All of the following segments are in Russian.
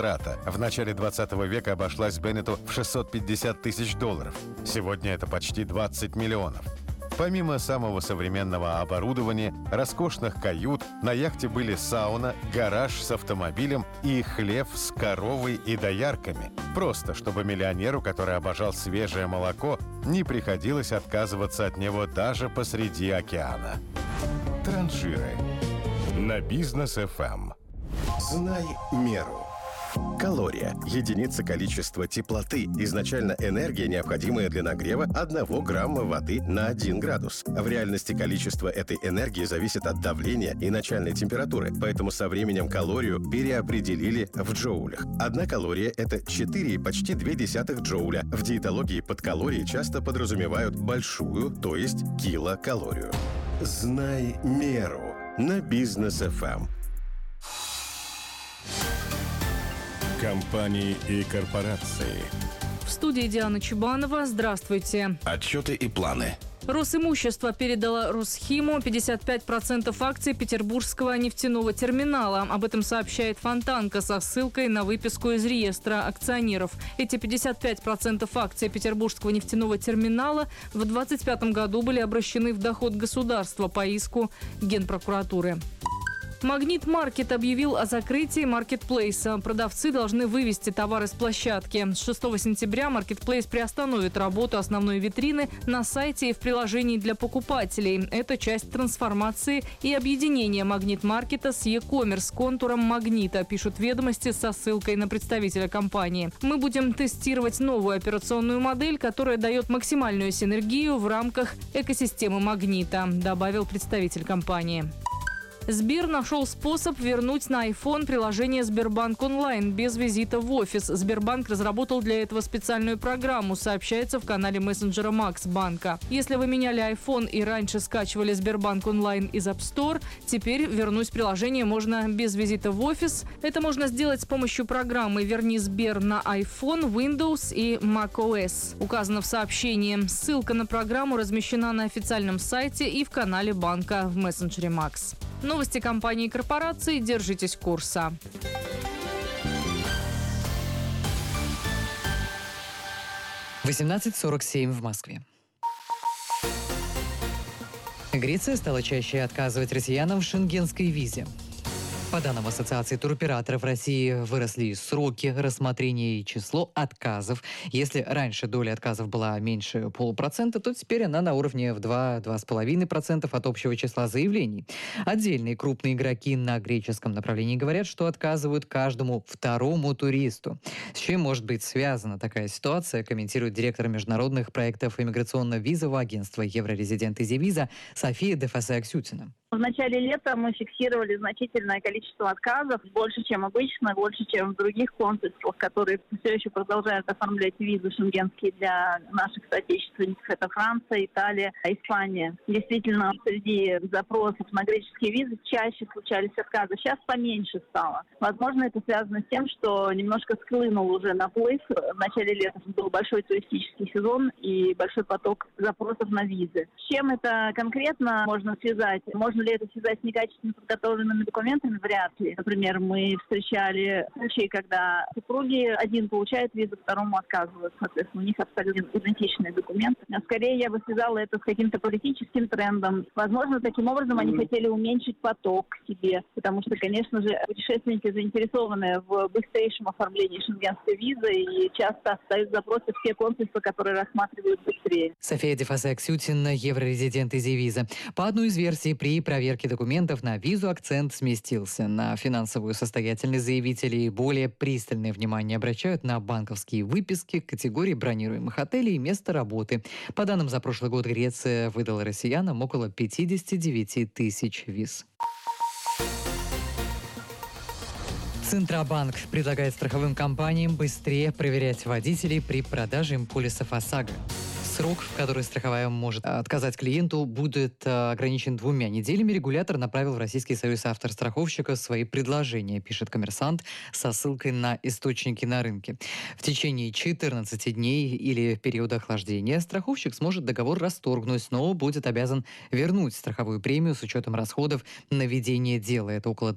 квадрата в начале 20 века обошлась Беннету в $650 тысяч. Сегодня это почти 20 миллионов. Помимо самого современного оборудования, роскошных кают, на яхте были сауна, гараж с автомобилем и хлев с коровой и доярками. Просто чтобы миллионеру, который обожал свежее молоко, не приходилось отказываться от него даже посреди океана. Транжиры на Бизнес ФМ. Знай меру. Калория – единица количества теплоты. Изначально энергия, необходимая для нагрева 1 грамма воды на 1 градус. В реальности количество этой энергии зависит от давления и начальной температуры, поэтому со временем калорию переопределили в джоулях. 1 калория – это 4, почти 0,2 джоуля. В диетологии под калорией часто подразумевают большую, то есть килокалорию. Знай меру на Бизнес ФМ. Компании и корпорации. В студии Диана Чубанова. Здравствуйте. Отчеты и планы. Росимущество передало Росхиму 55% акций Петербургского нефтяного терминала. Об этом сообщает Фонтанка со ссылкой на выписку из реестра акционеров. Эти 55% акций Петербургского нефтяного терминала в 2025 году были обращены в доход государства по иску Генпрокуратуры. Магнит Маркет объявил о закрытии маркетплейса. Продавцы должны вывести товары с площадки. С 6 сентября маркетплейс приостановит работу основной витрины на сайте и в приложении для покупателей. Это часть трансформации и объединения Магнит Маркета с e-commerce контуром Магнита, пишут ведомости со ссылкой на представителя компании. Мы будем тестировать новую операционную модель, которая дает максимальную синергию в рамках экосистемы Магнита, добавил представитель компании. Сбер нашел способ вернуть на iPhone приложение Сбербанк онлайн без визита в офис. Сбербанк разработал для этого специальную программу, сообщается в канале мессенджера Макс банка. Если вы меняли iPhone и раньше скачивали Сбербанк онлайн из App Store, теперь вернуть приложение можно без визита в офис. Это можно сделать с помощью программы «Верни Сбер» на iPhone, Windows и macOS. Указано в сообщении. Ссылка на программу размещена на официальном сайте и в канале банка в мессенджере Макс. Новости компании и корпораций. Держитесь курса. В 18:47 в Москве. Греция стала чаще отказывать россиянам в шенгенской визе. По данным Ассоциации туроператоров России, выросли сроки рассмотрения и число отказов. Если раньше доля отказов была меньше 0,5%, то теперь она на уровне в 2-2,5% от общего числа заявлений. Отдельные крупные игроки на греческом направлении говорят, что отказывают каждому второму туристу. С чем может быть связана такая ситуация, комментирует директор международных проектов иммиграционно-визового агентства «Еврорезидент Изивиза» София Дефасе-Аксютина. В начале лета мы фиксировали значительное количество отказов, больше, чем обычно, больше, чем в других консульствах, которые все еще продолжают оформлять визы шенгенские для наших соотечественников. Это Франция, Италия, Испания. Действительно, среди запросов на греческие визы чаще случались отказы. Сейчас поменьше стало. Возможно, это связано с тем, что немножко схлынул уже наплыв. В начале лета был большой туристический сезон и большой поток запросов на визы. С чем это конкретно можно связать? Можно ли это связать с некачественно подготовленными документами? Вряд ли. Например, мы встречали случаи, когда супруги один получает визу, второму отказывают. Соответственно, у них абсолютно идентичные документы. А скорее я бы связала это с каким-то политическим трендом. Возможно, таким образом они хотели уменьшить поток к себе, потому что, конечно же, путешественники заинтересованы в быстрейшем оформлении шенгенской визы и часто дают запросы в те консульства, которые рассматривают быстрее. София Дефасе-Аксютина, еврорезидент Изивиза. По одной из версий, при проверке документов на визу акцент сместился на финансовую состоятельность заявителей. Более пристальное внимание обращают на банковские выписки, категории бронируемых отелей и места работы. По данным за прошлый год, Греция выдала россиянам около 59 тысяч виз. Центробанк предлагает страховым компаниям быстрее проверять водителей при продаже им полисов ОСАГО. Срок, в который страховая может отказать клиенту, будет ограничен 2 неделями. Регулятор направил в Российский союз автостраховщиков свои предложения, пишет «Коммерсант» со ссылкой на источники на рынке. В течение 14 дней или периода охлаждения страховщик сможет договор расторгнуть, но будет обязан вернуть страховую премию с учетом расходов на ведение дела. Это около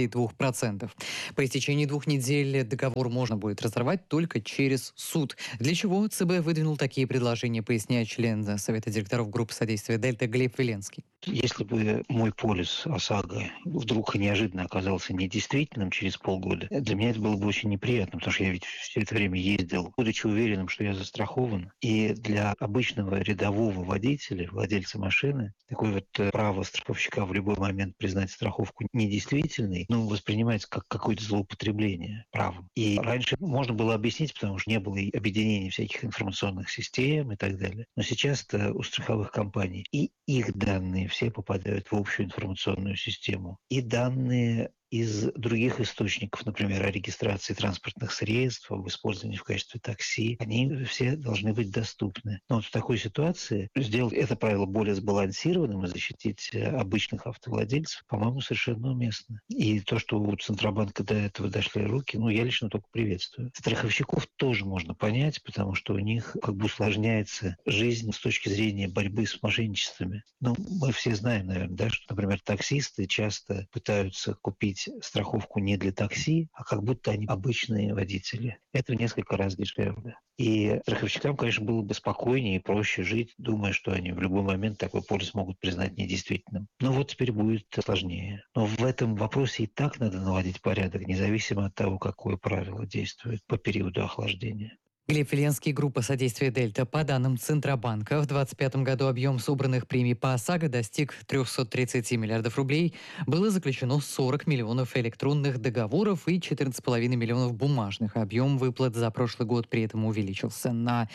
22%. По истечении 2 недель договор можно будет разорвать только через суд. Для чего ЦБ выдвинул такие предложения, поясняет член Совета директоров группы содействия «Дельта» Глеб Веленский. Если бы мой полис ОСАГО вдруг неожиданно оказался недействительным через полгода, для меня это было бы очень неприятно, потому что я ведь все это время ездил, будучи уверенным, что я застрахован. И для обычного рядового водителя, владельца машины, такое вот право страховщика в любой момент признать страховку недействительной, воспринимается как какое-то злоупотребление правом. И раньше можно было объяснить, потому что не было и объединения всяких информационных систем и так далее. Но сейчас-то у страховых компаний и их данные все попадают в общую информационную систему. И данные из других источников, например, о регистрации транспортных средств, об использовании в качестве такси, они все должны быть доступны. Но вот в такой ситуации сделать это правило более сбалансированным и защитить обычных автовладельцев, по-моему, совершенно уместно. И то, что у Центробанка до этого дошли руки, я лично только приветствую. Страховщиков тоже можно понять, потому что у них как бы усложняется жизнь с точки зрения борьбы с мошенничествами. Мы все знаем, наверное, что, например, таксисты часто пытаются купить страховку не для такси, а как будто они обычные водители. Это в несколько раз дешевле. И страховщикам, конечно, было бы спокойнее и проще жить, думая, что они в любой момент такой полис могут признать недействительным. Но вот теперь будет сложнее. Но в этом вопросе и так надо наводить порядок, независимо от того, какое правило действует по периоду охлаждения. Глеб Веленский, группа содействия «Дельта». По данным Центробанка, в 2025 году объем собранных премий по ОСАГО достиг 330 миллиардов рублей. Было заключено 40 миллионов электронных договоров и 14,5 миллионов бумажных. Объем выплат за прошлый год при этом увеличился на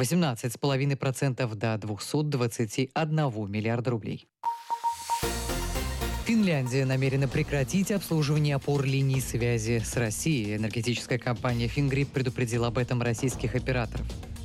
18,5% до 221 миллиарда рублей. Финляндия намерена прекратить обслуживание опор линий связи с Россией. Энергетическая компания «Фингрид» предупредила об этом российских операторов.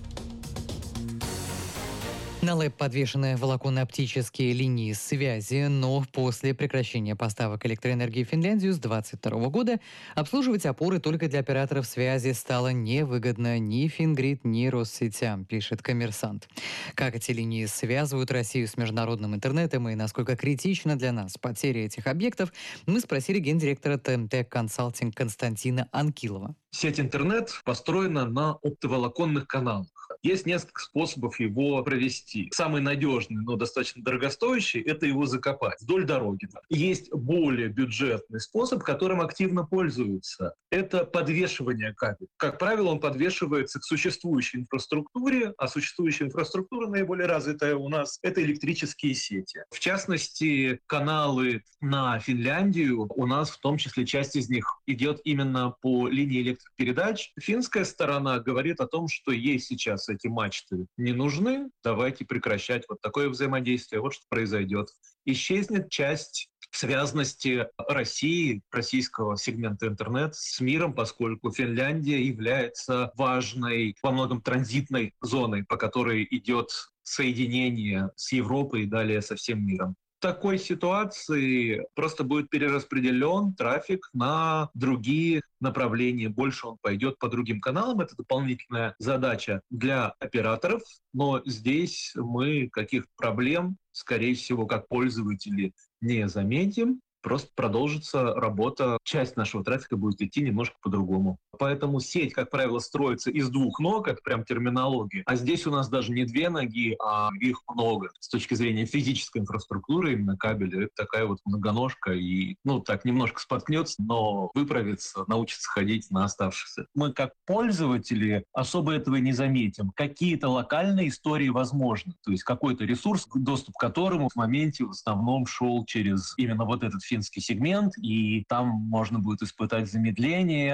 На ЛЭП подвешены волоконно-оптические линии связи, но после прекращения поставок электроэнергии в Финляндию с 2022 года обслуживать опоры только для операторов связи стало невыгодно ни Фингрид, ни Россетям, пишет «Коммерсант». Как эти линии связывают Россию с международным интернетом и насколько критична для нас потеря этих объектов, мы спросили гендиректора ТМТ Консалтинг Константина Анкилова. Сеть интернет построена на оптоволоконных каналах. Есть несколько способов его провести. Самый надежный, но достаточно дорогостоящий – это его закопать вдоль дороги. Есть более бюджетный способ, которым активно пользуются. Это подвешивание кабеля. Как правило, он подвешивается к существующей инфраструктуре, а существующая инфраструктура наиболее развитая у нас – это электрические сети. В частности, каналы на Финляндию у нас, в том числе, часть из них идет именно по линии электропередач. Финская сторона говорит о том, что ей сейчас эти мачты не нужны, давайте прекращать вот такое взаимодействие, вот что произойдет. Исчезнет часть связности России, российского сегмента интернет с миром, поскольку Финляндия является важной, во многом транзитной зоной, по которой идет соединение с Европой и далее со всем миром. В такой ситуации просто будет перераспределен трафик на другие направления. Больше он пойдет по другим каналам. Это дополнительная задача для операторов. Но здесь мы каких проблем, скорее всего, как пользователи, не заметим. Просто продолжится работа. Часть нашего трафика будет идти немножко по-другому. Поэтому сеть, как правило, строится из 2 ног, это прям терминология. А здесь у нас даже не 2 ноги, а их много. С точки зрения физической инфраструктуры, именно кабеля, это такая вот многоножка. И, так, немножко споткнется, но выправится, научится ходить на оставшихся. Мы, как пользователи, особо этого не заметим. Какие-то локальные истории возможны. То есть какой-то ресурс, доступ к которому в моменте в основном шел через именно вот этот финский сегмент, и там можно будет испытать замедление.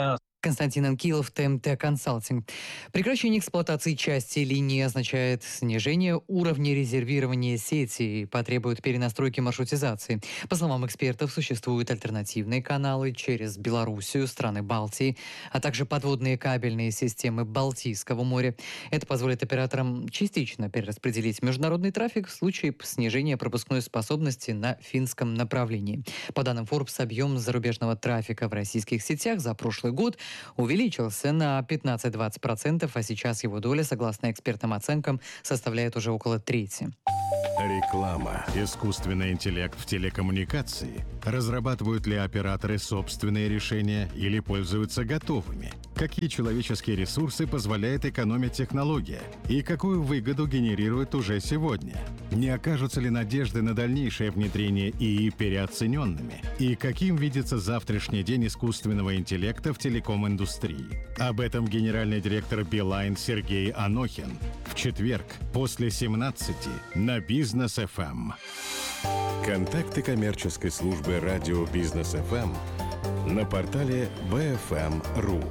Константин Анкилов, ТМТ Консалтинг. Прекращение эксплуатации части линии означает снижение уровня резервирования сети и потребует перенастройки маршрутизации. По словам экспертов, существуют альтернативные каналы через Белоруссию, страны Балтии, а также подводные кабельные системы Балтийского моря. Это позволит операторам частично перераспределить международный трафик в случае снижения пропускной способности на финском направлении. По данным Forbes, объем зарубежного трафика в российских сетях за прошлый год увеличился на 15-20%, а сейчас его доля, согласно экспертным оценкам, составляет уже около трети. Реклама. Искусственный интеллект в телекоммуникации. Разрабатывают ли операторы собственные решения или пользуются готовыми? Какие человеческие ресурсы позволяет экономить технология? И какую выгоду генерирует уже сегодня? Не окажутся ли надежды на дальнейшее внедрение ИИ переоцененными? И каким видится завтрашний день искусственного интеллекта в телеком-индустрии? Об этом генеральный директор Билайн Сергей Анохин в четверг после 17 на Бизнес ФМ. Контакты коммерческой службы радио Бизнес ФМ на портале BFM.ru.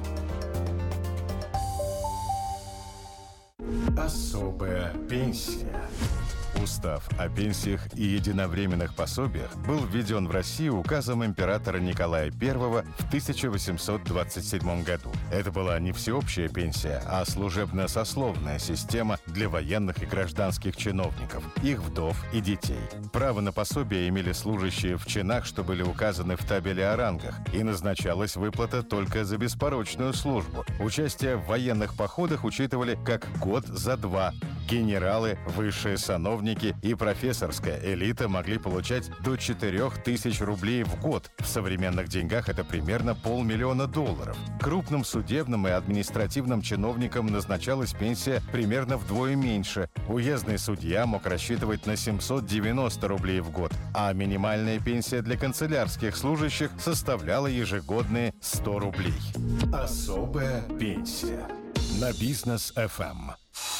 Особая пенсия. Устав о пенсиях и единовременных пособиях был введен в Россию указом императора Николая I в 1827 году. Это была не всеобщая пенсия, а служебно-сословная система для военных и гражданских чиновников, их вдов и детей. Право на пособие имели служащие в чинах, что были указаны в табеле о рангах, и назначалась выплата только за беспорочную службу. Участие в военных походах учитывали как год за два. Генералы, высшие сановники и профессорская элита могли получать до 4000 рублей в год. В современных деньгах это примерно $500 000. Крупным судебным и административным чиновникам назначалась пенсия примерно вдвое меньше. Уездный судья мог рассчитывать на 790 рублей в год, а минимальная пенсия для канцелярских служащих составляла ежегодные 100 рублей. Особая пенсия. На Бизнес ФМ.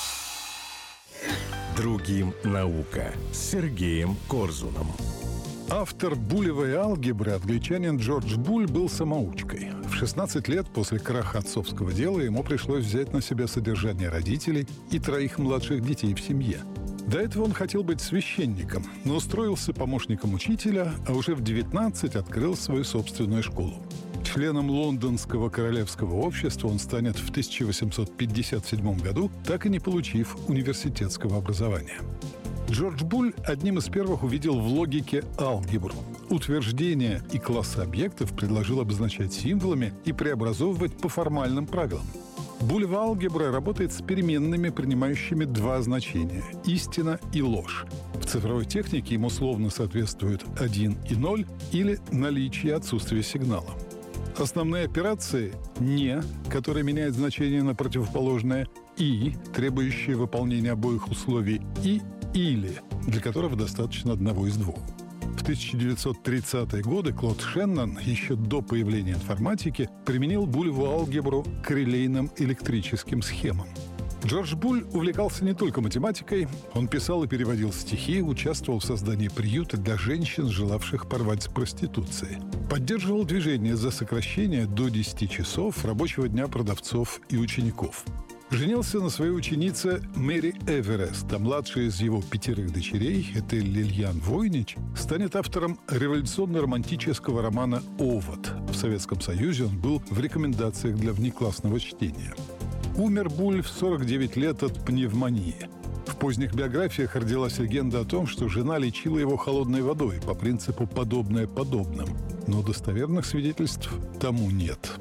Другим наука с Сергеем Корзуном. Автор булевой алгебры, англичанин Джордж Буль, был самоучкой. В 16 лет после краха отцовского дела ему пришлось взять на себя содержание родителей и 3 младших детей в семье. До этого он хотел быть священником, но устроился помощником учителя, а уже в 19 открыл свою собственную школу. Членом Лондонского королевского общества он станет в 1857 году, так и не получив университетского образования. Джордж Буль одним из первых увидел в логике алгебру. Утверждения и классы объектов предложил обозначать символами и преобразовывать по формальным правилам. Булева алгебра работает с переменными, принимающими 2 значения – истина и ложь. В цифровой технике им условно соответствуют 1 и 0 или наличие и отсутствие сигнала. Основные операции «не», которые меняют значение на противоположное, «и», требующие выполнения обоих условий, и «или», для которого достаточно одного из 2. В 1930-е годы Клод Шеннон, еще до появления информатики, применил булеву алгебру к релейным электрическим схемам. Джордж Буль увлекался не только математикой, он писал и переводил стихи, участвовал в создании приюта для женщин, желавших порвать с проституцией. Поддерживал движение за сокращение до 10 часов рабочего дня продавцов и учеников. Женился на своей ученице Мэри Эверест, а младшая из его 5 дочерей, Этель Лильян Войнич, станет автором революционно-романтического романа «Овод». В Советском Союзе он был в рекомендациях для внеклассного чтения. Умер Буль в 49 лет от пневмонии. В поздних биографиях родилась легенда о том, что жена лечила его холодной водой по принципу «подобное подобным». Но достоверных свидетельств тому нет.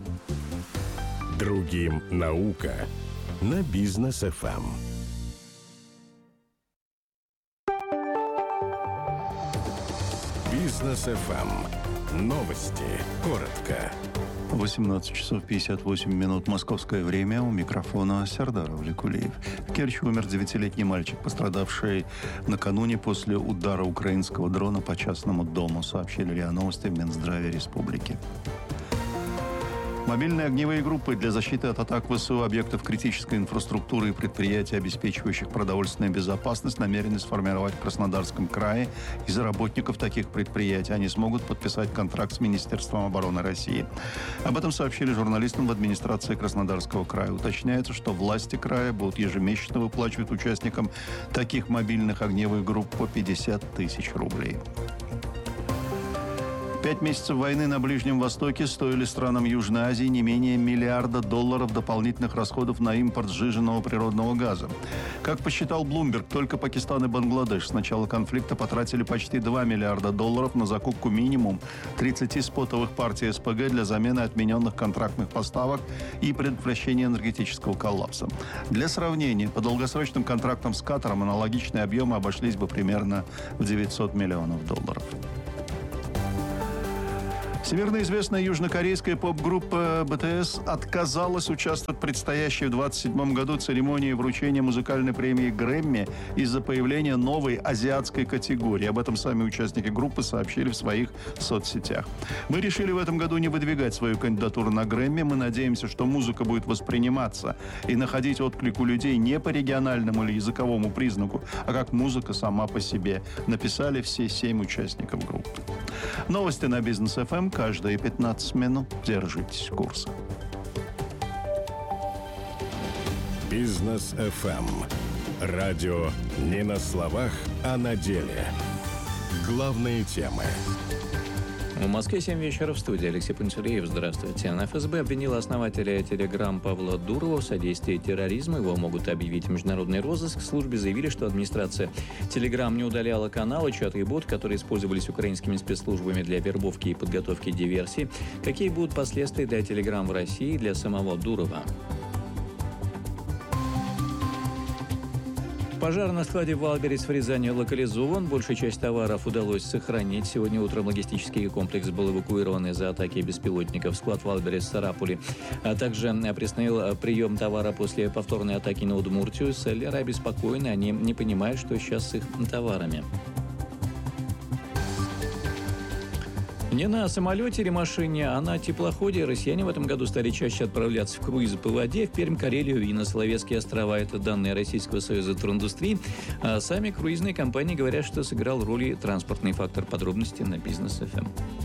Другим наука на Бизнес ФМ. Бизнес ФМ. Новости. Коротко. 18 часов 58 минут московское время. У микрофона Сардар Авликулиев. В Керчи умер 9-летний мальчик, пострадавший накануне после удара украинского дрона по частному дому, сообщили РИА Новости в Минздраве Республики. Мобильные огневые группы для защиты от атак ВСУ объектов критической инфраструктуры и предприятий, обеспечивающих продовольственную безопасность, намерены сформировать в Краснодарском крае. Из-за работников таких предприятий они смогут подписать контракт с Министерством обороны России. Об этом сообщили журналистам в администрации Краснодарского края. Уточняется, что власти края будут ежемесячно выплачивать участникам таких мобильных огневых групп по 50 тысяч рублей. 5 месяцев войны на Ближнем Востоке стоили странам Южной Азии не менее $1 миллиарда дополнительных расходов на импорт сжиженного природного газа. Как посчитал Bloomberg, только Пакистан и Бангладеш с начала конфликта потратили почти $2 миллиарда на закупку минимум 30 спотовых партий СПГ для замены отмененных контрактных поставок и предотвращения энергетического коллапса. Для сравнения, по долгосрочным контрактам с Катаром аналогичные объемы обошлись бы примерно в $900 миллионов. Всемирно известная южнокорейская поп-группа BTS отказалась участвовать в предстоящей в 2027 году церемонии вручения музыкальной премии Грэмми из-за появления новой азиатской категории. Об этом сами участники группы сообщили в своих соцсетях. «Мы решили в этом году не выдвигать свою кандидатуру на Грэмми. Мы надеемся, что музыка будет восприниматься и находить отклик у людей не по региональному или языковому признаку, а как музыка сама по себе», написали все 7 участников группы. Новости на Бизнес ФМ каждые 15 минут. Держитесь курса. Бизнес ФМ. Радио не на словах, а на деле. Главные темы. В Москве 7 вечера, в студии Алексей Пантелеев. Здравствуйте. ФСБ обвинила основателя Telegram Павла Дурова в содействии терроризму. Его могут объявить в международный розыск. В службе заявили, что администрация Telegram не удаляла каналы, чаты и боты, которые использовались украинскими спецслужбами для вербовки и подготовки диверсий. Какие будут последствия для Telegram в России и для самого Дурова? Пожар на складе Валберес в Рязани локализован. Большую часть товаров удалось сохранить. Сегодня утром логистический комплекс был эвакуирован из-за атаки беспилотников. Склад Валберес в Сарапуле, а также приостановил прием товара после повторной атаки на Удмуртию. Селлеры обеспокоены, они не понимают, что сейчас с их товарами. Не на самолете или машине, а на теплоходе россияне в этом году стали чаще отправляться в круизы по воде, в Пермь, Карелию и на Соловецкие острова. Это данные Российского союза туриндустрии. А сами круизные компании говорят, что сыграл роль и транспортный фактор. Подробности на Бизнес ФМ.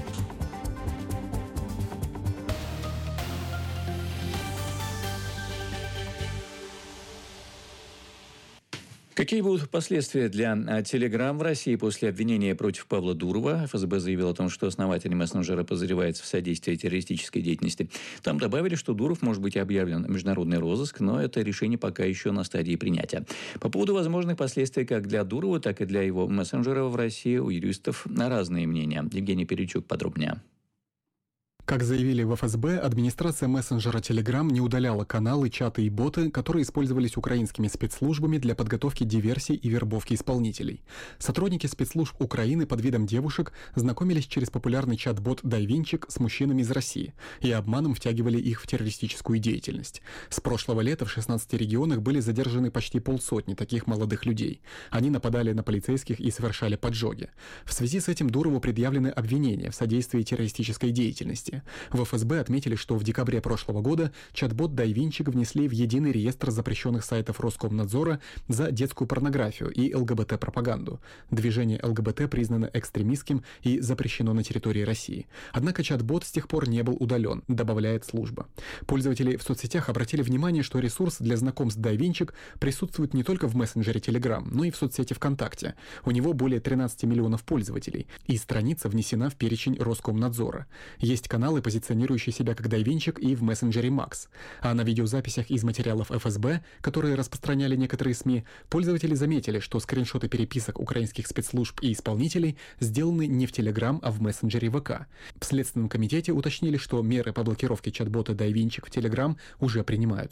Какие будут последствия для Telegram в России после обвинения против Павла Дурова? ФСБ заявил о том, что основатель мессенджера подозревается в содействии террористической деятельности. Там добавили, что Дуров может быть объявлен в международный розыск, но это решение пока еще на стадии принятия. По поводу возможных последствий как для Дурова, так и для его мессенджера в России у юристов разные мнения. Евгений Перечук подробнее. Как заявили в ФСБ, администрация мессенджера Telegram не удаляла каналы, чаты и боты, которые использовались украинскими спецслужбами для подготовки диверсий и вербовки исполнителей. Сотрудники спецслужб Украины под видом девушек знакомились через популярный чат-бот «Дайвинчик» с мужчинами из России и обманом втягивали их в террористическую деятельность. С прошлого лета в 16 регионах были задержаны почти 500 таких молодых людей. Они нападали на полицейских и совершали поджоги. В связи с этим Дурову предъявлены обвинения в содействии террористической деятельности. В ФСБ отметили, что в декабре прошлого года чат-бот «Дайвинчик» внесли в единый реестр запрещенных сайтов Роскомнадзора за детскую порнографию и ЛГБТ-пропаганду. Движение ЛГБТ признано экстремистским и запрещено на территории России. Однако чат-бот с тех пор не был удален, добавляет служба. Пользователи в соцсетях обратили внимание, что ресурс для знакомств «Дайвинчик» присутствует не только в мессенджере Telegram, но и в соцсети ВКонтакте. У него более 13 миллионов пользователей, и страница внесена в перечень Роскомнадзора. Есть каналы, позиционирующие себя как «Дайвинчик», и в мессенджере Макс. А на видеозаписях из материалов ФСБ, которые распространяли некоторые СМИ, пользователи заметили, что скриншоты переписок украинских спецслужб и исполнителей сделаны не в Telegram, а в мессенджере ВК. В Следственном комитете уточнили, что меры по блокировке чат-бота «Дайвинчик» в Telegram уже принимаются.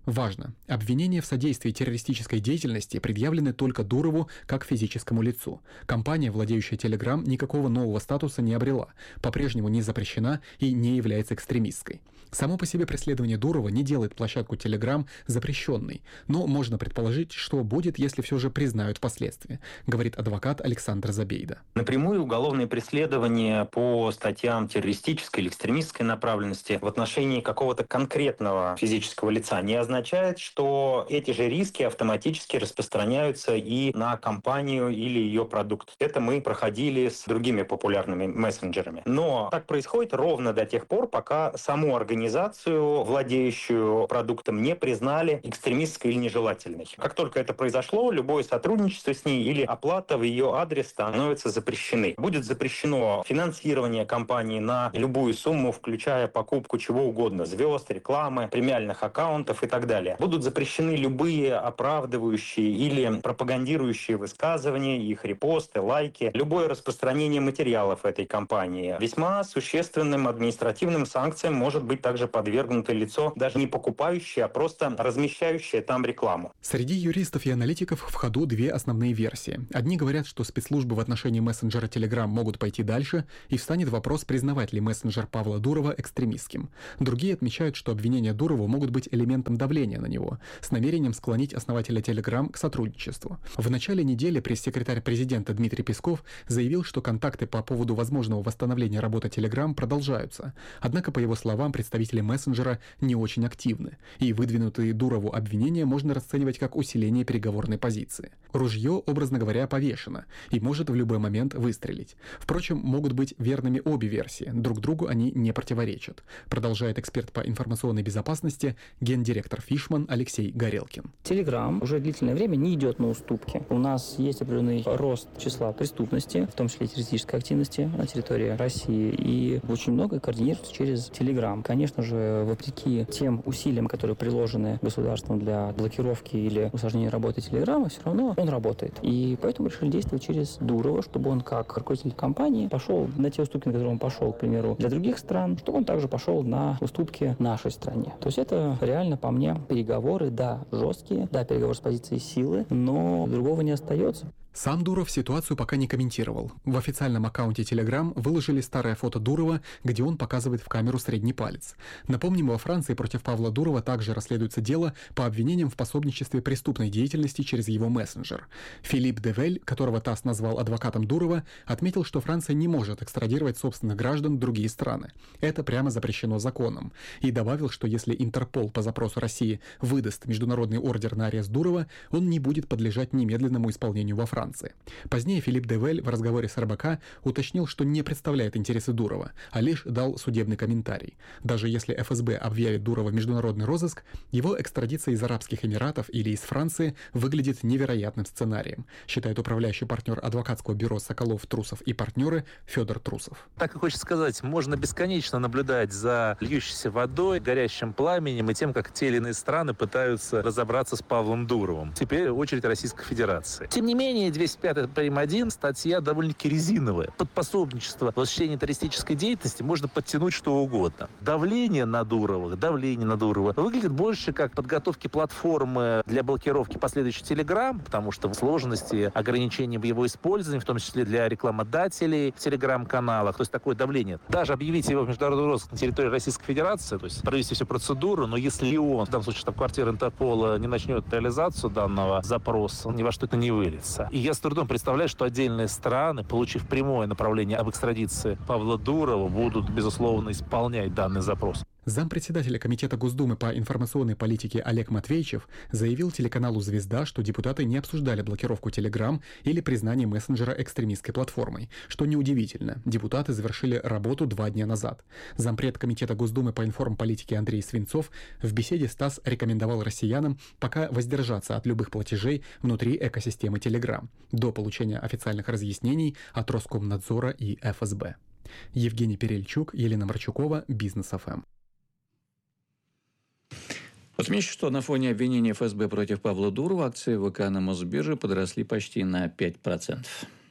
Важно. Обвинения в содействии террористической деятельности предъявлены только Дурову как физическому лицу. Компания, владеющая Telegram, никакого нового статуса не обрела, по-прежнему не запрещена и не является экстремистской. Само по себе преследование Дурова не делает площадку Telegram запрещенной, но можно предположить, что будет, если все же признают впоследствии, говорит адвокат Александр Забейда. Напрямую уголовные преследования по статьям террористической или экстремистской направленности в отношении какого-то конкретного физического лица не означает, что эти же риски автоматически распространяются и на компанию или ее продукт. Это мы проходили с другими популярными мессенджерами. Но так происходит ровно до тех пор, пока саму организацию, владеющую продуктом, не признали экстремистской или нежелательной. Как только это произошло, любое сотрудничество с ней или оплата в ее адрес становятся запрещены. Будет запрещено финансирование компании на любую сумму, включая покупку чего угодно, звезд, рекламы, премиальных аккаунтов и так далее. Будут запрещены любые оправдывающие или пропагандирующие высказывания, их репосты, лайки, любое распространение материалов этой компании. Весьма существенным административным санкциям может быть также подвергнуто лицо, даже не покупающее, а просто размещающее там рекламу. Среди юристов и аналитиков в ходу две основные версии. Одни говорят, что спецслужбы в отношении мессенджера Telegram могут пойти дальше, и встанет вопрос, признавать ли мессенджер Павла Дурова экстремистским. Другие отмечают, что обвинения Дурову могут быть элементом давления на него, с намерением склонить основателя Telegram к сотрудничеству. В начале недели пресс-секретарь президента Дмитрий Песков заявил, что контакты по поводу возможного восстановления работы Telegram продолжаются. Однако, по его словам, представители мессенджера не очень активны, и выдвинутые Дурову обвинения можно расценивать как усиление переговорной позиции. Ружье, образно говоря, повешено и может в любой момент выстрелить. Впрочем, могут быть верными обе версии, друг другу они не противоречат, продолжает эксперт по информационной безопасности, гендиректор Фишман Алексей Горелкин. Telegram уже длительное время не идет на уступки. У нас есть определенный рост числа преступности, в том числе террористической активности на территории России, и очень многое координируется через Telegram. Конечно же, вопреки тем усилиям, которые приложены государством для блокировки или усложнения работы Телеграма, все равно он работает. И поэтому решили действовать через Дурова, чтобы он, как руководитель компании, пошел на те уступки, на которые он пошел, к примеру, для других стран, чтобы он также пошел на уступки нашей стране. То есть это реально, по мне, переговоры, да, жесткие, да, переговоры с позиции силы, но другого не остается. Сам Дуров ситуацию пока не комментировал. В официальном аккаунте Telegram выложили старое фото Дурова, где он показывает в камеру средний палец. Напомним, во Франции против Павла Дурова также расследуется дело по обвинениям в пособничестве преступной деятельности через его мессенджер. Филипп Девель, которого ТАСС назвал адвокатом Дурова, отметил, что Франция не может экстрадировать собственных граждан в другие страны. Это прямо запрещено законом. И добавил, что если Интерпол по запросу России выдаст международный ордер на арест Дурова, он не будет подлежать немедленному исполнению во Франции. Позднее Филипп Девель в разговоре с РБК уточнил, что не представляет интересы Дурова, а лишь дал судебный комментарий. Даже если ФСБ объявит Дурова в международный розыск, его экстрадиция из Арабских Эмиратов или из Франции выглядит невероятным сценарием, считает управляющий партнер адвокатского бюро «Соколов, Трусов и партнеры» Федор Трусов. Так и хочется сказать, можно бесконечно наблюдать за льющейся водой, горящим пламенем и тем, как те или иные страны пытаются разобраться с Павлом Дуровым. Теперь очередь Российской Федерации. Тем не менее, 205 прим. 1 статья довольно-таки резиновая. Под пособничество в осуществлении террористической деятельности можно подтянуть что угодно. Давление на Дурова выглядит больше как подготовки платформы для блокировки последующей Telegram, потому что в сложности ограничений в его использовании, в том числе для рекламодателей в Telegram-каналах, то есть такое давление. Даже объявить его в международный розыск на территории Российской Федерации, то есть провести всю процедуру, но если он, в данном случае штаб-квартира Интерпола, не начнет реализацию данного запроса, ни во что это не выльется. И я с трудом представляю, что отдельные страны, получив прямое направление об экстрадиции Павла Дурова, будут, безусловно, исполнять данный запрос. Зампредседателя Комитета Госдумы по информационной политике Олег Матвейчев заявил телеканалу «Звезда», что депутаты не обсуждали блокировку Telegram или признание мессенджера экстремистской платформой, что неудивительно. Депутаты завершили работу 2 дня назад. Зампред Комитета Госдумы по информполитике Андрей Свинцов в беседе с ТАСС рекомендовал россиянам пока воздержаться от любых платежей внутри экосистемы Telegram до получения официальных разъяснений от Роскомнадзора и ФСБ. Евгений Перельчук, Елена Марчукова, Бизнес ФМ. Отмечу, что на фоне обвинения ФСБ против Павла Дурова акции ВК на Мосбирже подросли почти на 5%.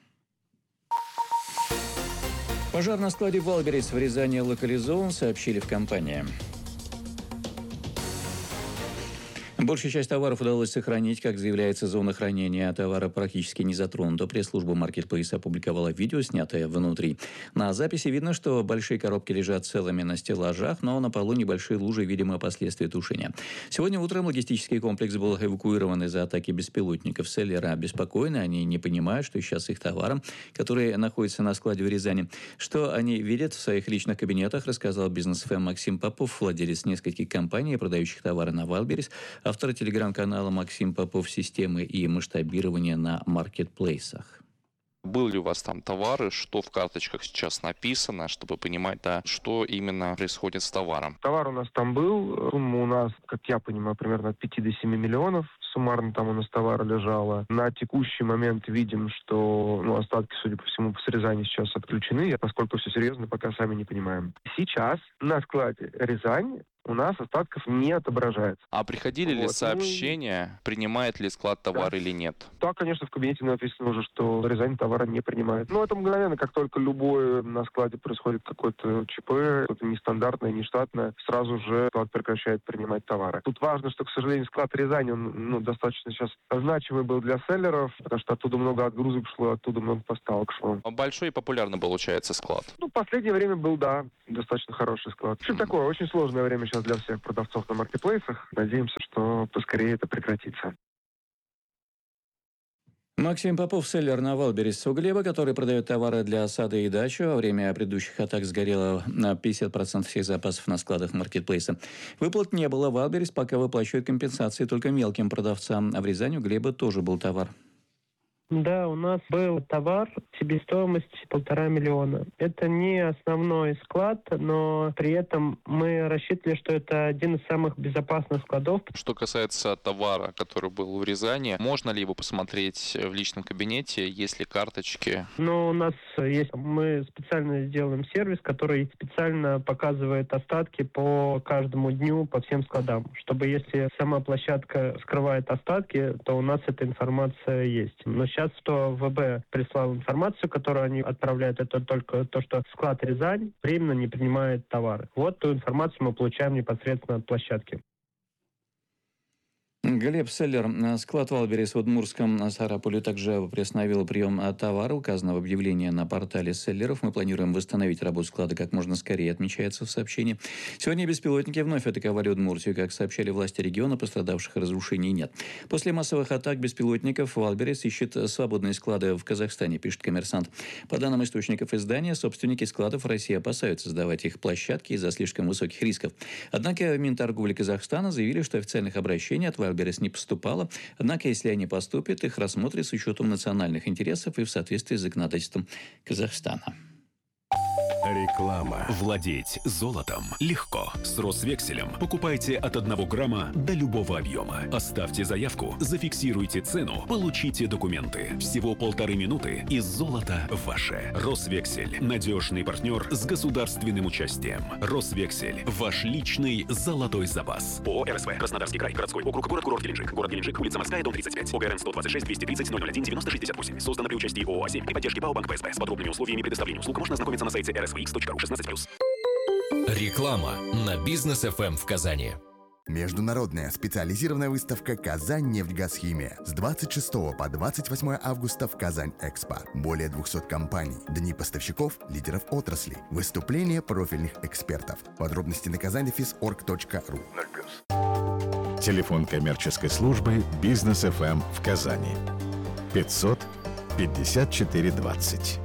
Пожар на складе «Валберес» в Рязани локализован, сообщили в компании. Большую часть товаров удалось сохранить, как заявляется, зона хранения товара практически не затронута. Пресс-служба Marketplace опубликовала видео, снятое внутри. На записи видно, что большие коробки лежат целыми на стеллажах, но на полу небольшие лужи, видимо, последствия тушения. Сегодня утром логистический комплекс был эвакуирован из-за атаки беспилотников. Селлеры обеспокоены, они не понимают, что сейчас с их товаром, который находится на складе в Рязани. Что они видят в своих личных кабинетах, рассказал бизнес-ФМ Максим Попов, владелец нескольких компаний, продающих товары на Вайлдберрис, автор телеграм-канала Максим Попов «Системы и масштабирование на маркетплейсах». Был ли у вас там товары, что в карточках сейчас написано, чтобы понимать, да, что именно происходит с товаром? Товар у нас там был, сумма у нас, как я понимаю, примерно от 5 до 7 миллионов. Суммарно там у нас товара лежало. На текущий момент видим, что остатки, судя по всему, с Рязани сейчас отключены. Поскольку все серьезно, пока сами не понимаем. Сейчас на складе Рязань у нас остатков не отображается. А приходили ли сообщения, принимает ли склад товар или нет? Да, конечно, в кабинете написано уже, что Рязань товара не принимает. Но это мгновенно, как только любое на складе происходит какое-то ЧП, что-то нестандартное, нештатное, сразу же склад прекращает принимать товары. Тут важно, что, к сожалению, склад Рязани, он достаточно сейчас значимый был для селлеров, потому что оттуда много отгрузок шло, оттуда много поставок шло. Большой и популярный получается склад? В последнее время был, да, достаточно хороший склад. В общем, такое очень сложное время сейчас для всех продавцов на маркетплейсах. Надеемся, что поскорее это прекратится. Максим Попов, селлер на Вайлдберрис. У Глеба, который продает товары для сада и дачи, во время предыдущих атак сгорело на 50% всех запасов на складах маркетплейса. Выплат не было. Вайлдберрис пока выплачивает компенсации только мелким продавцам. А в Рязани у Глеба тоже был товар. Да, у нас был товар себестоимостью 1,5 миллиона. Это не основной склад, но при этом мы рассчитывали, что это один из самых безопасных складов. Что касается товара, который был в Рязани, можно ли его посмотреть в личном кабинете, есть ли карточки? Ну, у нас есть, мы специально сделаем сервис, который специально показывает остатки по каждому дню, по всем складам, чтобы если сама площадка скрывает остатки, то у нас эта информация есть. Но сейчас что ВБ прислал информацию, которую они отправляют, это только то, что склад Рязань временно не принимает товары. Вот ту информацию мы получаем непосредственно от площадки. Глеб, селлер. Склад Вайлдберрис в Удмуртском Сарапуле также приостановил прием товара, указанного в объявлении на портале селлеров. Мы планируем восстановить работу склада как можно скорее, отмечается в сообщении. Сегодня беспилотники вновь атаковали Удмуртию. Как сообщали власти региона, пострадавших и разрушений нет. После массовых атак беспилотников Вайлдберрис ищет свободные склады в Казахстане, пишет «Коммерсант». По данным источников издания, собственники складов в России опасаются сдавать их площадки из-за слишком высоких рисков. Однако в Минторговли Казахстана заявили, что официальных обращений от Вайлдберрис не поступало, однако если они поступят, их рассмотрят с учетом национальных интересов и в соответствии с законодательством Казахстана. Реклама. Владеть золотом легко. С Росвекселем покупайте от 1 грамма до любого объема. Оставьте заявку, зафиксируйте цену, получите документы. Всего 1,5 минуты и золото ваше. Росвексель. Надежный партнер с государственным участием. Росвексель. Ваш личный золотой запас. ООО «РСВ». Краснодарский край. Городской округ. Город-курорт Геленджик. Город Геленджик. Улица Морская, дом 35. ОГРН 126 230 001 9068. Создано при участии ООО «А7» и поддержке ПАО «Банк ПСБ». С подробными условиями предоставления услуг можно ознакомиться на сайте rsvx.ru 16+. Реклама на Бизнес ФМ в Казани. Международная специализированная выставка «Казань-Нефтьгазхимия» с 26 по 28 августа в Казань-Экспо. Более 200 компаний, дни поставщиков, лидеров отрасли, выступления профильных экспертов. Подробности на казаньдефис.орг.ру. Телефон коммерческой службы «Бизнес ФМ» в Казани. 500 54 20.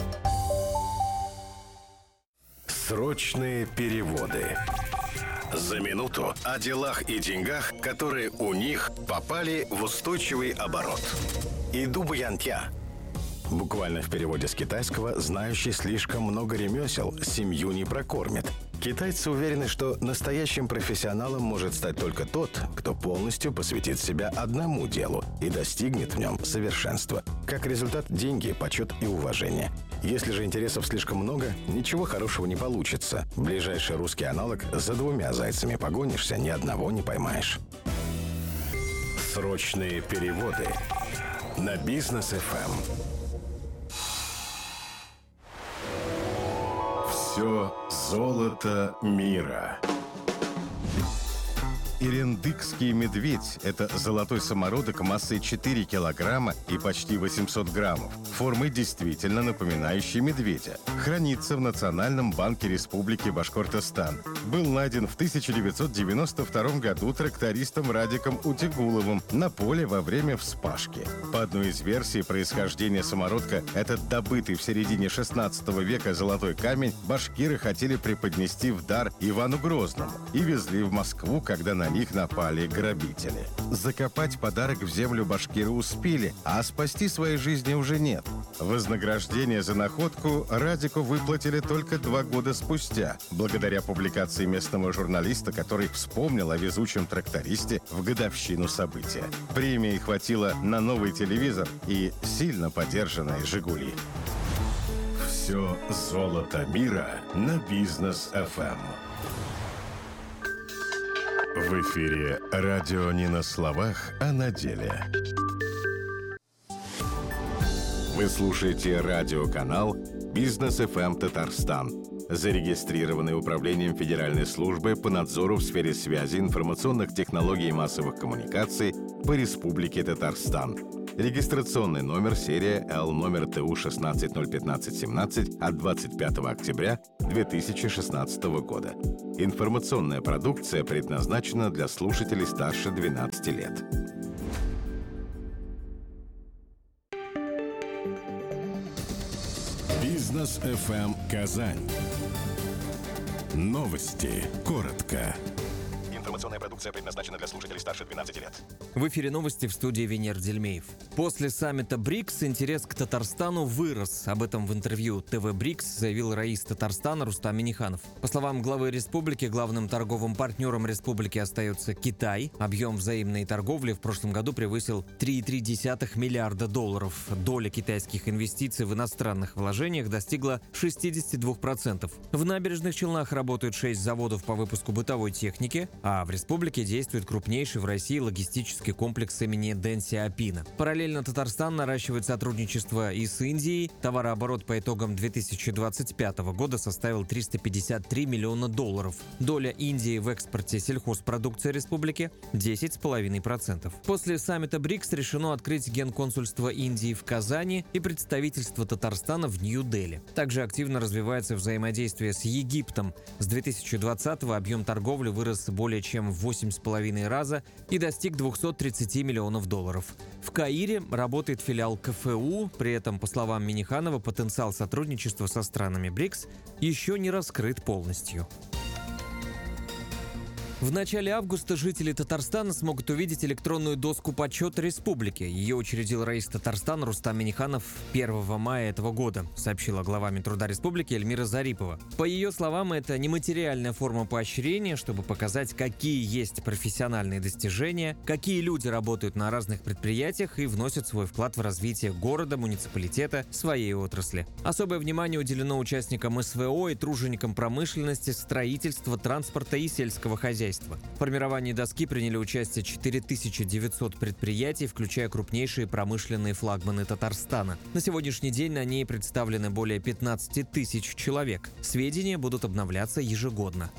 Срочные переводы. За минуту о делах и деньгах, которые у них попали в устойчивый оборот. Иду Буянтя. Буквально в переводе с китайского «знающий слишком много ремесел, семью не прокормит». Китайцы уверены, что настоящим профессионалом может стать только тот, кто полностью посвятит себя одному делу и достигнет в нем совершенства. Как результат – деньги, почет и уважение. Если же интересов слишком много, ничего хорошего не получится. Ближайший русский аналог «за 2 зайцами погонишься, ни одного не поймаешь». Срочные переводы на Бизнес ФМ. Все золото мира. Ирендыкский медведь – это золотой самородок массой 4 килограмма и почти 800 граммов, формой действительно напоминающей медведя. Хранится в Национальном банке Республики Башкортостан. Был найден в 1992 году трактористом Радиком Утигуловым на поле во время вспашки. По одной из версий происхождения самородка, этот добытый в середине 16 века золотой камень башкиры хотели преподнести в дар Ивану Грозному и везли в Москву, когда на них напали грабители. Закопать подарок в землю башкиры успели, а спасти своей жизни уже нет. Вознаграждение за находку Радику выплатили только 2 года спустя, благодаря публикации местного журналиста, который вспомнил о везучем трактористе в годовщину события. Премии хватило на новый телевизор и сильно подержанные «Жигули». Все золото мира на Бизнес FM. В эфире радио не на словах, а на деле. Вы слушаете радиоканал Бизнес FM Татарстан, зарегистрированный Управлением Федеральной службы по надзору в сфере связи, информационных технологий и массовых коммуникаций по Республике Татарстан. Регистрационный номер серия L номер ТУ 16-015-17 от 25 октября 2016 года. Информационная продукция предназначена для слушателей старше 12 лет. Бизнес FM Казань. Новости. Коротко. Информационная продукция предназначена для слушателей старше 12 лет. В эфире новости в студии Венер Дельмеев. После саммита БРИКС интерес к Татарстану вырос. Об этом в интервью ТВ БРИКС заявил раис Татарстана Рустам Минниханов. По словам главы республики, главным торговым партнером республики остается Китай. Объем взаимной торговли в прошлом году превысил 3,3 миллиарда долларов. Доля китайских инвестиций в иностранных вложениях достигла 62%. В набережных Челнах работают 6 заводов по выпуску бытовой техники, а в республике действует крупнейший в России логистический комплекс имени Дэн Сяопина. Параллельно Татарстан наращивает сотрудничество и с Индией. Товарооборот по итогам 2025 года составил 353 миллиона долларов. Доля Индии в экспорте сельхозпродукции республики – 10,5%. После саммита БРИКС решено открыть генконсульство Индии в Казани и представительство Татарстана в Нью-Дели. Также активно развивается взаимодействие с Египтом. С 2020-го объем торговли вырос более чем в 8,5 раза и достиг 230 миллионов долларов. В Каире работает филиал КФУ, при этом, по словам Минниханова, потенциал сотрудничества со странами БРИКС еще не раскрыт полностью. В начале августа жители Татарстана смогут увидеть электронную доску почета республики. Ее учредил раис Татарстана Рустам Минниханов 1 мая этого года, сообщила глава Минтруда республики Эльмира Зарипова. По ее словам, это нематериальная форма поощрения, чтобы показать, какие есть профессиональные достижения, какие люди работают на разных предприятиях и вносят свой вклад в развитие города, муниципалитета, своей отрасли. Особое внимание уделено участникам СВО и труженикам промышленности, строительства, транспорта и сельского хозяйства. В формировании доски приняли участие 4900 предприятий, включая крупнейшие промышленные флагманы Татарстана. На сегодняшний день на ней представлены более 15 тысяч человек. Сведения будут обновляться ежегодно.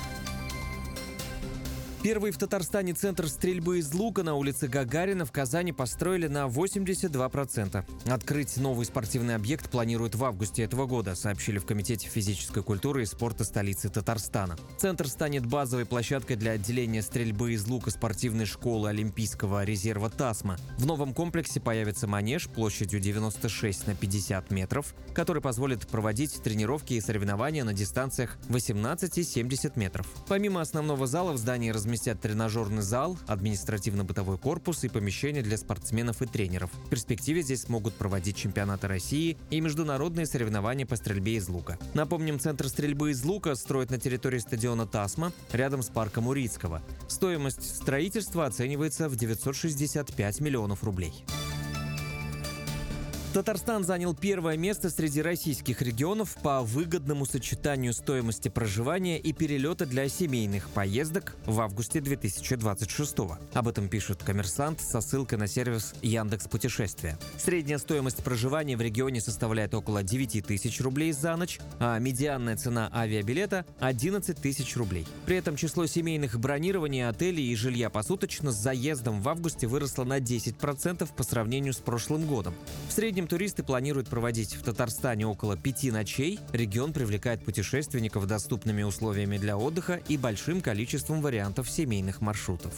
Первый в Татарстане центр стрельбы из лука на улице Гагарина в Казани построили на 82%. Открыть новый спортивный объект планируют в августе этого года, сообщили в Комитете физической культуры и спорта столицы Татарстана. Центр станет базовой площадкой для отделения стрельбы из лука спортивной школы Олимпийского резерва «Тасма». В новом комплексе появится манеж площадью 96 на 50 метров, который позволит проводить тренировки и соревнования на дистанциях 18 и 70 метров. Помимо основного зала в здании разместят тренажерный зал, административно-бытовой корпус и помещения для спортсменов и тренеров. В перспективе здесь смогут проводить чемпионаты России и международные соревнования по стрельбе из лука. Напомним, центр стрельбы из лука строят на территории стадиона «Тасма» рядом с парком Урицкого. Стоимость строительства оценивается в 965 миллионов рублей. Татарстан занял первое место среди российских регионов по выгодному сочетанию стоимости проживания и перелета для семейных поездок в августе 2026 года. Об этом пишет «Коммерсант» со ссылкой на сервис Яндекс.Путешествия. Средняя стоимость проживания в регионе составляет около 9 тысяч рублей за ночь, а медианная цена авиабилета – 11 тысяч рублей. При этом число семейных бронирований отелей и жилья посуточно с заездом в августе выросло на 10% по сравнению с прошлым годом. В среднем туристы планируют проводить в Татарстане около 5 ночей. Регион привлекает путешественников доступными условиями для отдыха и большим количеством вариантов семейных маршрутов.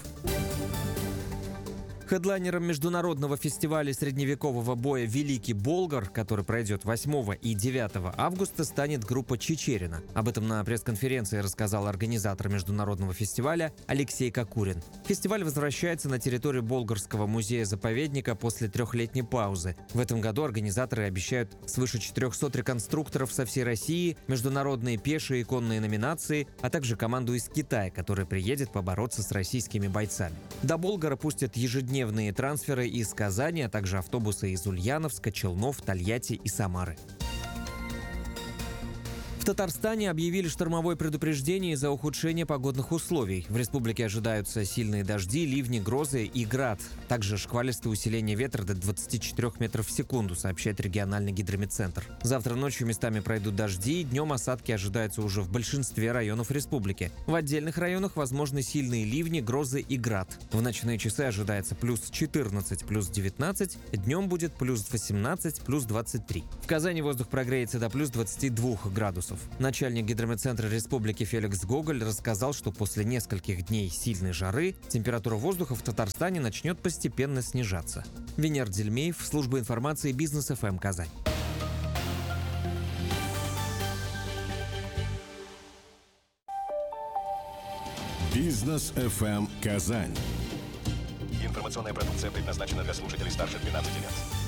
Хедлайнером международного фестиваля средневекового боя «Великий Болгар», который пройдет 8 и 9 августа, станет группа Чичерина. Об этом на пресс-конференции рассказал организатор международного фестиваля Алексей Кокурин. Фестиваль возвращается на территорию Болгарского музея-заповедника после 3-летней паузы. В этом году организаторы обещают свыше 400 реконструкторов со всей России, международные пешие и конные номинации, а также команду из Китая, которая приедет побороться с российскими бойцами. До Болгара пустят ежедневные трансферы из Казани, а также автобусы из Ульяновска, Челнов, Тольятти и Самары. В Татарстане объявили штормовое предупреждение из-за ухудшения погодных условий. В республике ожидаются сильные дожди, ливни, грозы и град. Также шквалистое усиление ветра до 24 метров в секунду, сообщает региональный гидрометцентр. Завтра ночью местами пройдут дожди, днем осадки ожидаются уже в большинстве районов республики. В отдельных районах возможны сильные ливни, грозы и град. В ночные часы ожидается плюс 14, плюс 19, днем будет плюс 18, плюс 23. В Казани воздух прогреется до плюс 22 градусов. Начальник гидрометцентра республики Феликс Гоголь рассказал, что после нескольких дней сильной жары температура воздуха в Татарстане начнет постепенно снижаться. Венер Дельмеев, служба информации Бизнес ФМ Казань. Бизнес ФМ Казань. Информационная продукция предназначена для слушателей старше 12 лет.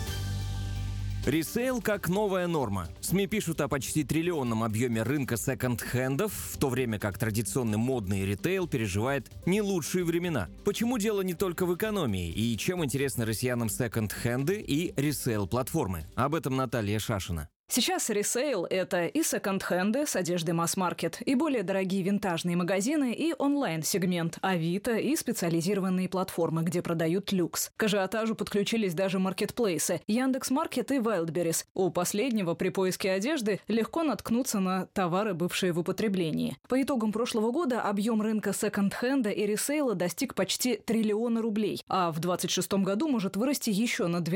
Ресейл как новая норма. СМИ пишут о почти триллионном объеме рынка секонд-хендов, в то время как традиционный модный ритейл переживает не лучшие времена. Почему дело не только в экономии и чем интересны россиянам секонд-хенды и ресейл-платформы? Об этом Наталья Шашина. Сейчас ресейл – это и секонд-хенды с одеждой масс-маркет, и более дорогие винтажные магазины, и онлайн-сегмент Авито, и специализированные платформы, где продают люкс. К ажиотажу подключились даже маркетплейсы Яндекс.Маркет и Wildberries. У последнего при поиске одежды легко наткнуться на товары, бывшие в употреблении. По итогам прошлого года объем рынка секонд-хенда и ресейла достиг почти триллиона рублей, а в 2026 году может вырасти еще на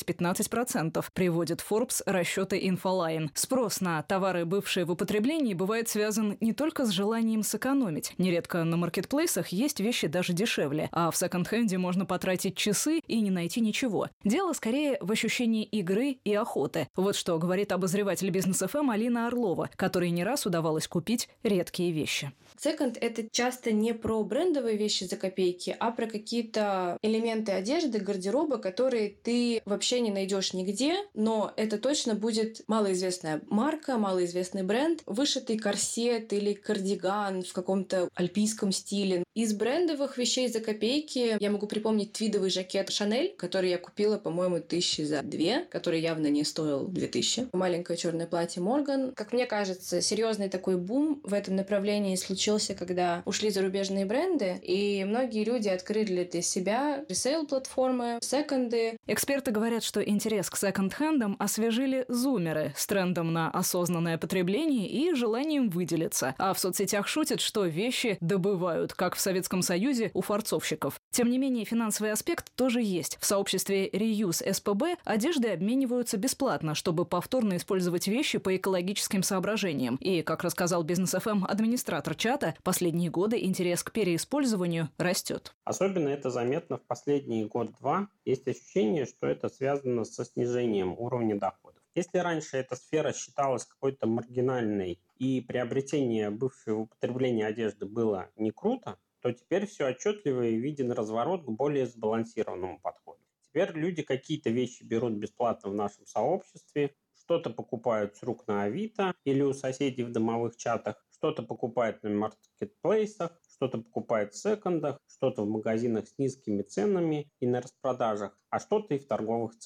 12-15%, приводит Forbes расчеты Инфолайн. Спрос на товары, бывшие в употреблении, бывает связан не только с желанием сэкономить. Нередко на маркетплейсах есть вещи даже дешевле, а в секонд-хенде можно потратить часы и не найти ничего. Дело скорее в ощущении игры и охоты. Вот что говорит обозреватель Бизнес ФМ Алина Орлова, которой не раз удавалось купить редкие вещи. Секонд – это часто не про брендовые вещи за копейки, а про какие-то элементы одежды, гардероба, которые ты вообще не найдешь нигде, но это точно будет малоизвестная марка, малоизвестный бренд, вышитый корсет или кардиган в каком-то альпийском стиле. Из брендовых вещей за копейки я могу припомнить твидовый жакет Шанель, который я купила, по-моему, 1002, который явно не стоил 2000. Маленькое черное платье Морган. Как мне кажется, серьезный такой бум в этом направлении случился, когда ушли зарубежные бренды, и многие люди открыли для себя ресейл-платформы, секонды. Эксперты говорят, что интерес к секонд-хендам освежили зумеры с трендом на осознанное потребление и желанием выделиться. А в соцсетях шутят, что вещи добывают, как в Советском Союзе у форцовщиков. Тем не менее, финансовый аспект тоже есть. В сообществе Reuse СПБ одежды обмениваются бесплатно, чтобы повторно использовать вещи по экологическим соображениям. И, как рассказал Бизнес ФМ администратор чата, последние годы интерес к переиспользованию растет. Особенно это заметно в последние год-два. Есть ощущение, что это связано со снижением уровня доходов. Если раньше эта сфера считалась какой-то маргинальной и приобретение бывшей в употреблении одежды было не круто, то теперь все отчетливо и виден разворот к более сбалансированному подходу. Теперь люди какие-то вещи берут бесплатно в нашем сообществе, что-то покупают с рук на Авито или у соседей в домовых чатах, что-то покупают на маркетплейсах, что-то покупают в секондах, что-то в магазинах с низкими ценами и на распродажах, а что-то и в торговых центрах.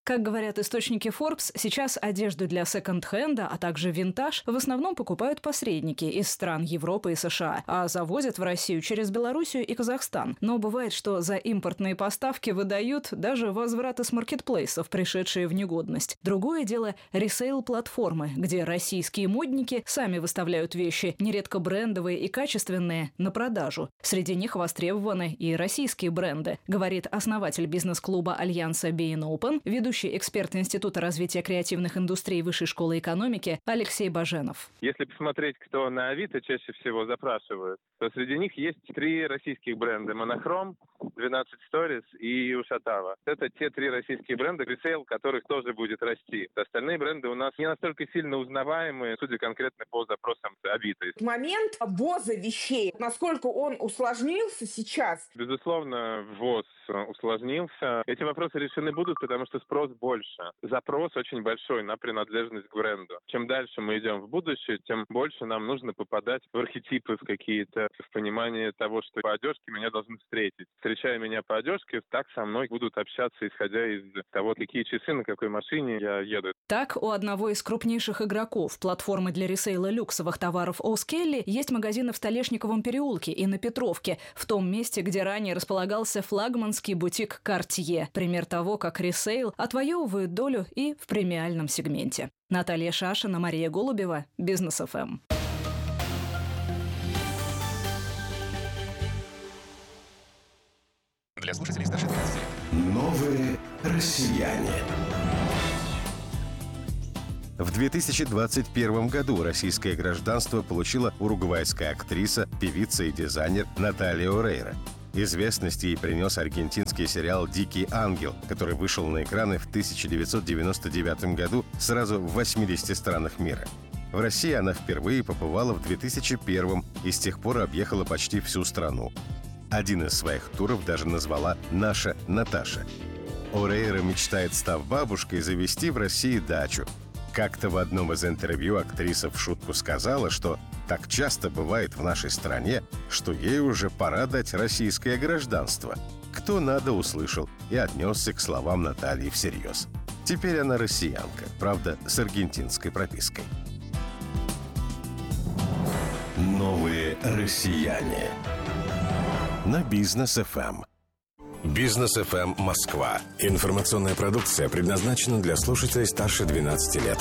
Как говорят источники Forbes, сейчас одежду для секонд-хенда, а также винтаж в основном покупают посредники из стран Европы и США, а завозят в Россию через Белоруссию и Казахстан. Но бывает, что за импортные поставки выдают даже возвраты с маркетплейсов, пришедшие в негодность. Другое дело – ресейл-платформы, где российские модники сами выставляют вещи, нередко брендовые и качественные, на продажу. Среди них востребованы и российские бренды, говорит основатель бизнес-клуба Альянса Bein Open, ведущий эксперт Института развития креативных индустрий Высшей школы экономики Алексей Баженов. Если посмотреть, кто на Авито чаще всего запрашивают, то среди них есть 3 российских бренда: Монохром, 12 Stories и Ушатава. Это те 3 российские бренда, ресейл которых тоже будет расти. Остальные бренды у нас не настолько сильно узнаваемые, судя конкретно по запросам Авито. Момент ввоза вещей, насколько он усложнился сейчас? Безусловно, ввоз усложнился. Эти вопросы решены будут, потому что спрос больше. Запрос очень большой на принадлежность к бренду. Чем дальше мы идем в будущее, тем больше нам нужно попадать в архетипы, в какие-то, в понимание того, что по одежке меня должны встретить. Встречая меня по одежке, так со мной будут общаться, исходя из того, какие часы, на какой машине я еду. Так, у одного из крупнейших игроков платформы для ресейла люксовых товаров O'Skelly есть магазины в Столешниковом переулке и на Петровке, в том месте, где ранее располагался флагманский бутик Cartier. Пример того, как ресейл отвоевывает долю и в премиальном сегменте. Наталья Шашина, Мария Голубева, Бизнес ФМ. Для слушателей старше 12 лет. Новые россияне. В 2021 году российское гражданство получила уругвайская актриса, певица и дизайнер Наталья Орейра. Известность ей принес аргентинский сериал «Дикий ангел», который вышел на экраны в 1999 году сразу в 80 странах мира. В России она впервые побывала в 2001 и с тех пор объехала почти всю страну. Один из своих туров даже назвала «Наша Наташа». Орейра мечтает, став бабушкой, завести в России дачу. Как-то в одном из интервью актриса в шутку сказала, что так часто бывает в нашей стране, что ей уже пора дать российское гражданство. Кто надо, услышал и отнесся к словам Натальи всерьез. Теперь она россиянка, правда, с аргентинской пропиской. Новые россияне. На Бизнес ФМ. Бизнес ФМ Москва. Информационная продукция предназначена для слушателей старше 12 лет.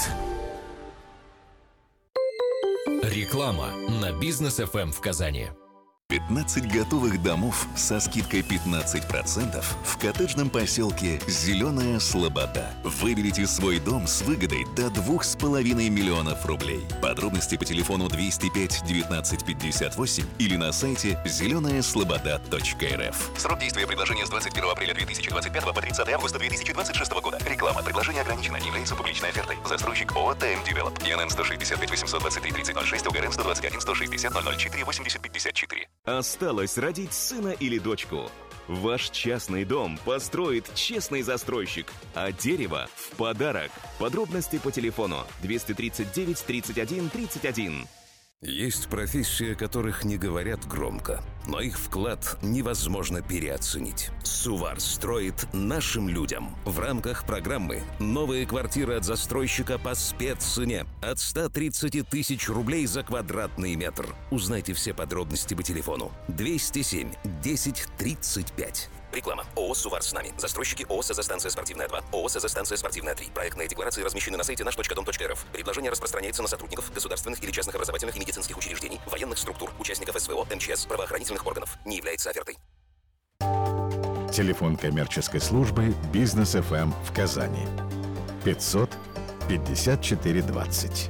Реклама на Бизнес ФМ в Казани. 15 готовых домов со скидкой 15% в коттеджном поселке «Зеленая Слобода». Выберите свой дом с выгодой до 2,5 миллионов рублей. Подробности по телефону 205 19 58 или на сайте зеленаяслобода.рф. Срок действия предложения с 21 апреля 2025 по 30 августа 2026 года. Реклама. Предложение ограничено. Не является публичной офертой. Застройщик ООО «ТМ Девелоп». ИНН 165 823 3006, УГРН 121 160 004 80 54. Осталось родить сына или дочку. Ваш частный дом построит честный застройщик, а дерево в подарок. Подробности по телефону 239 31 31. Есть профессии, о которых не говорят громко, но их вклад невозможно переоценить. Сувар строит нашим людям. В рамках программы «Новые квартиры от застройщика по спеццене» от 130 тысяч рублей за квадратный метр. Узнайте все подробности по телефону 207 10 35. Реклама. ООО «Сувар с нами». Застройщики ООО «СЗ-станция спортивная 2», ООО «СЗ-станция спортивная 3». Проектные декларации размещены на сайте nаш.дом.рф. Предложение распространяется на сотрудников государственных или частных образовательных и медицинских учреждений, военных структур, участников СВО, МЧС, правоохранительных органов. Не является офертой. Телефон коммерческой службы «Бизнес ФМ» в Казани. 500 54 20.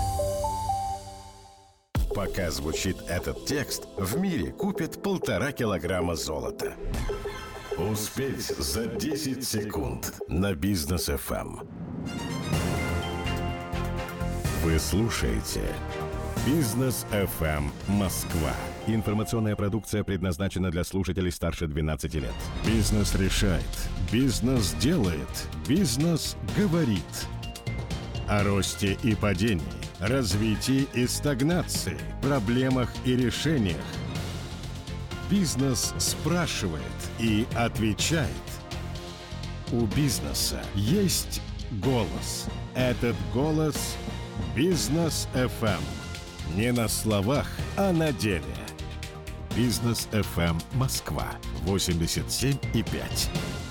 Пока звучит этот текст, в мире купят 1,5 килограмма золота. Успеть за 10 секунд. На Бизнес ФМ. Вы слушаете Бизнес ФМ Москва. Информационная продукция предназначена для слушателей старше 12 лет. Бизнес решает. Бизнес делает. Бизнес говорит. О росте и падении, развитии и стагнации, проблемах и решениях. Бизнес спрашивает и отвечает. У бизнеса есть голос. Этот голос – Бизнес FM. Не на словах, а на деле. Бизнес FM Москва 87,5.